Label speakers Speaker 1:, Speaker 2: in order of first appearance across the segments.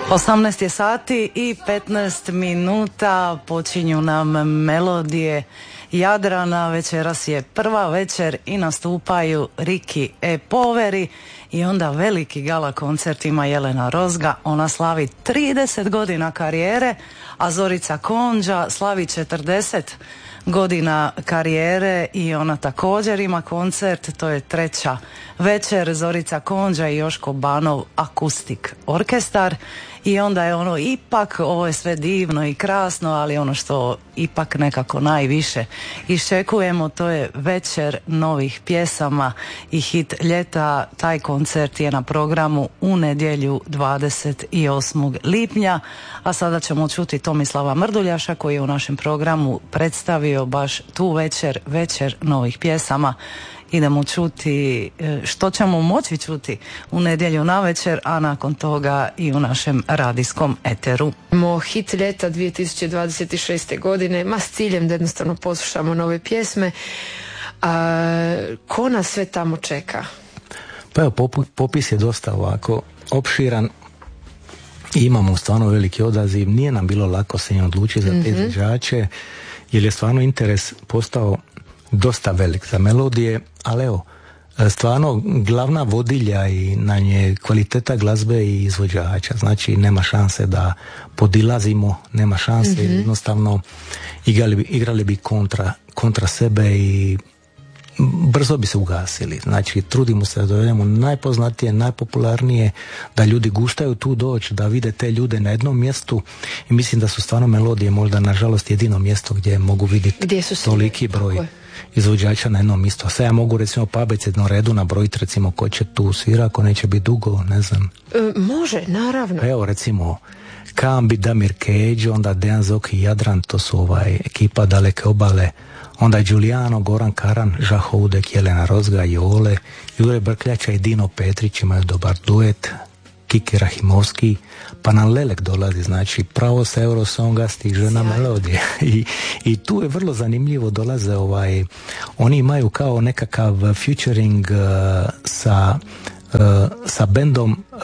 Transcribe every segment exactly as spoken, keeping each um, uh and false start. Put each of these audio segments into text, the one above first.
Speaker 1: osamnaest je sati i petnaest minuta, počinju nam melodije Jadrana. Večeras je prva večer i nastupaju Riki e Poveri i onda veliki gala koncert ima Jelena Rozga. Ona slavi trideset godina karijere, a Zorica Konđa slavi četrdeset godina karijere i ona također ima koncert. To je treća večer. Zorica Konđa i Joško Banov akustik orkestar. I onda je ono ipak, ovo je sve divno i krasno, ali ono što ipak nekako najviše iščekujemo, to je večer novih pjesama i hit ljeta. Taj koncert je na programu u nedjelju dvadeset osmog lipnja, a sada ćemo čuti Tomislava Mrduljaša koji je u našem programu predstavio baš tu večer, večer novih pjesama. Idemo čuti što ćemo moći čuti u nedjelju navečer, a nakon toga i u našem radijskom eteru.
Speaker 2: Mo hit ljeta dvije tisuće dvadeset šeste. godine, ma s ciljem da jednostavno poslušamo nove pjesme. A, ko nas sve tamo čeka?
Speaker 3: Pa evo, popis je dosta ovako opširan. Imamo stvarno veliki odaziv. Nije nam bilo lako se im odlučiti za te mm-hmm. izvođače, jer je stvarno interes postao dosta velik za melodije, ali evo, stvarno glavna vodilja i na nje kvaliteta glazbe i izvođača, znači nema šanse da podilazimo, nema šanse, mm-hmm. jednostavno igrali bi, igrali bi kontra, kontra sebe i brzo bi se ugasili. Znači trudimo se da dovedemo najpoznatije, najpopularnije, da ljudi guštaju tu doći, da vide te ljude na jednom mjestu i mislim da su stvarno melodije možda nažalost jedino mjesto gdje mogu vidjeti toliki broj izvođača na jednom mjestu. Sve ja mogu recimo po abecednom redu nabrojiti recimo ko će tu svira, ako neće biti dugo, ne znam.
Speaker 2: E, može, naravno.
Speaker 3: Evo recimo Kambi, Damir Keđo, onda Dejan Zoki, Jadran, to su ovaj ekipa Daleke obale, onda Giuliano, Goran Karan, Žaho Udek, Jelena Rozga, Jole, Jure Brkljača i Dino Petrić imaju dobar duet, Kiki Rahimovski, pa nam Lelek dolazi, znači pravo sa Eurosonga stiže na melodije. I, I tu je vrlo zanimljivo, dolaze ovaj, oni imaju kao nekakav featuring uh, sa, uh, sa bendom uh,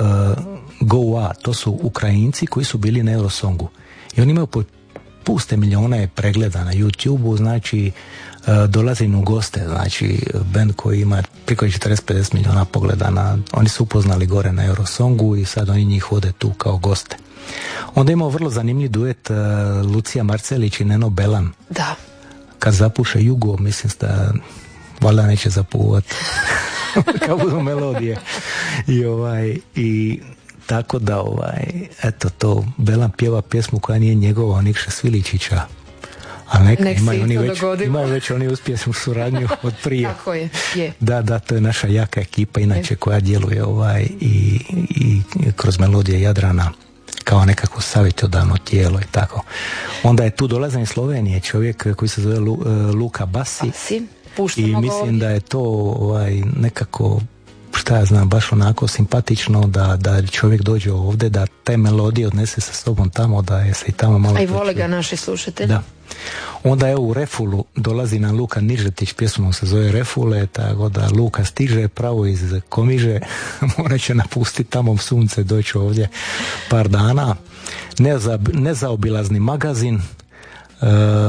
Speaker 3: Go A, to su Ukrajinci koji su bili na Eurosongu. I oni imaju po puste milijone pregleda na YouTube-u, znači uh, dolaze im u goste, znači band koji ima preko četrdeset do pedeset milijuna pogleda na, oni su upoznali gore na Eurosongu i sad oni njih vode tu kao goste. Onda imamo vrlo zanimljiv duet uh, Lucija Marcelić i Neno Belan.
Speaker 2: Da.
Speaker 3: Kad zapuše Jugo, mislim da valjda neće zapuvati kao budu melodije. I ovaj, i tako da, ovaj, eto to, Belan pjeva pjesmu koja nije njegova, Nikše Sviličića, ali neka
Speaker 2: Nek
Speaker 3: imaju oni, već, imaju već oni uspješnu suradnju od prije.
Speaker 2: Tako je, je.
Speaker 3: Da, da, to je naša jaka ekipa, inače je. Koja djeluje ovaj, i, i kroz melodije Jadrana kao nekako savjetodavno tijelo i tako. Onda je tu dolazan iz Slovenije čovjek koji se zove Lu, Luka Basi,
Speaker 2: Basi.
Speaker 3: I mislim ovdje. Da je to ovaj, nekako, šta ja znam, baš onako simpatično da, da čovjek dođe ovdje, da te melodije odnese sa sobom tamo, da je se i tamo malo...
Speaker 2: A i vole ga naši slušatelji.
Speaker 3: Da. Onda je u Refulu dolazi nam Luka Nižetić, pjesmom se zove Refule, tako da Luka stiže pravo iz Komiže, morat će napustiti tamo sunce, doći ovdje par dana. Neza, nezaobilazni magazin, uh,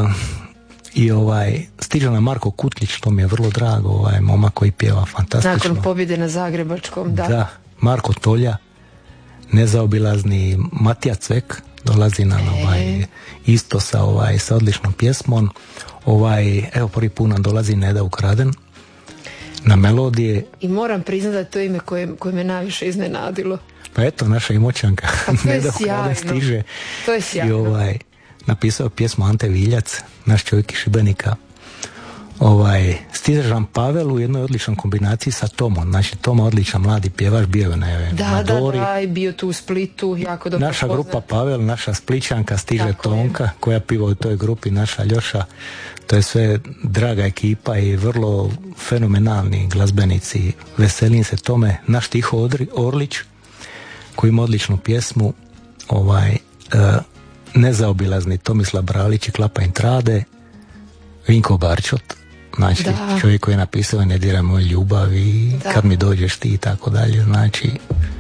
Speaker 3: i ovaj, stiže nam Marko Kutlić, to mi je vrlo drago, ovaj momak koji pjeva fantastično.
Speaker 2: Nakon pobjede na Zagrebačkom, da.
Speaker 3: Da, Marko Tolja, nezaobilazni Matija Cvek, dolazi nam e. ovaj, isto sa, ovaj, sa odličnom pjesmom. Ovaj, evo prvi put nam dolazi Neda Ukraden na melodije.
Speaker 2: I moram priznati da je to ime koje, koje me najviše iznenadilo.
Speaker 3: Pa eto, naša Imoćanka.
Speaker 2: Pa to je sjajno.
Speaker 3: Stiže.
Speaker 2: To je sjajno.
Speaker 3: I ovaj, napisao pjesmu Ante Viljac, naš čovjek iz Šibenika. Ovaj, stiže Žan Pavel u jednoj odličnoj kombinaciji sa Tomom. Znači, Toma odličan mladi pjevač, bio je na,
Speaker 2: da,
Speaker 3: na Dori.
Speaker 2: Da, da, i bio tu u Splitu, jako dobro
Speaker 3: naša
Speaker 2: poznat.
Speaker 3: Grupa Pavel, naša Spličanka, stiže tako Tonka, je. Koja piva u toj grupi, naša Ljoša. To je sve draga ekipa i vrlo fenomenalni glazbenici. Veselim se tome. Naš Tiho Odri, Orlić, koji ima odličnu pjesmu, ovaj, uh, nezaobilazni Tomislav Bralić i Klapa Intrade, Vinko Barčot, znači da. Čovjek koji je napisao Ne diraj moju ljubav i da. Kad mi dođeš ti i tako dalje, znači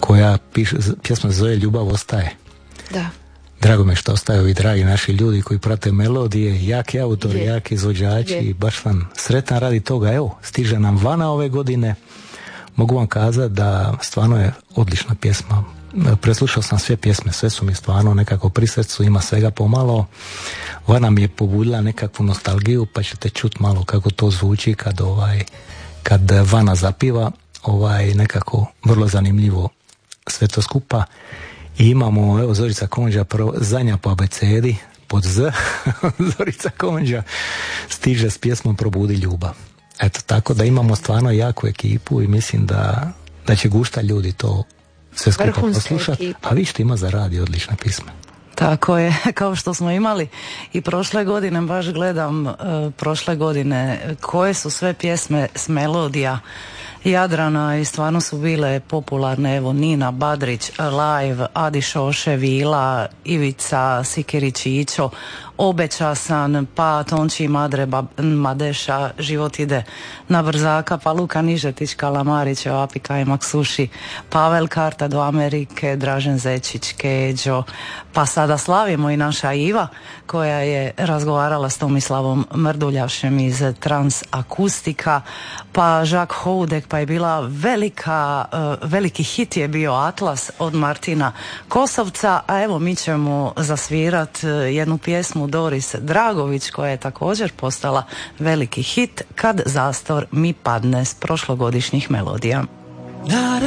Speaker 3: koja piše, pjesma zove Ljubav ostaje.
Speaker 2: Da.
Speaker 3: Drago me što ostaju ovi dragi naši ljudi koji prate melodije, jaki autori,
Speaker 2: Je.
Speaker 3: jaki izvođači,
Speaker 2: Je.
Speaker 3: baš vam sretan radi toga. Evo, stiže nam Vana ove godine. Mogu vam kazati da stvarno je odlična pjesma. Preslušao sam sve pjesme, sve su mi stvarno nekako pri srcu, ima svega pomalo. Vana mi je pobudila nekakvu nostalgiju, pa ćete čuti malo kako to zvuči kad ovaj kad Vana zapiva, ovaj nekako vrlo zanimljivo sve to skupa. I imamo, evo, Zorica Konđa, prvo, zadnja po abecedi, pod Z, Zorica Konđa stiže s pjesmom Probudi ljubav. Eto, tako da imamo stvarno jaku ekipu i mislim da, da će gušta ljudi to sve skupa
Speaker 2: Vrhunska
Speaker 3: poslušati.
Speaker 2: ekipa.
Speaker 3: A vi što ima za radio odlična pisma.
Speaker 1: Tako je, kao što smo imali i prošle godine, baš gledam uh, prošle godine koje su sve pjesme s melodija Jadrana i stvarno su bile popularne. Evo, Nina Badrić live, Adi Šoše, Vila, Ivica Sikirić Ićo, Obečasan, pa Tonči Madre Madeša, Život ide na brzaka, pa Luka Nižetić, Kalamarić, Api Kajmak Suši, Pavel Karta do Amerike, Dražen Zečić, Keđo, pa sada slavimo i naša Iva koja je razgovarala s Tomislavom Mrduljavšem iz Trans Akustika, pa Žak Houdek, pa je bila velika, uh, veliki hit je bio Atlas od Martina Kosovca, a evo mi ćemo zasvirat uh, jednu pjesmu Doris Dragović koja je također postala veliki hit, Kad zastor mi padne, s prošlogodišnjih melodija.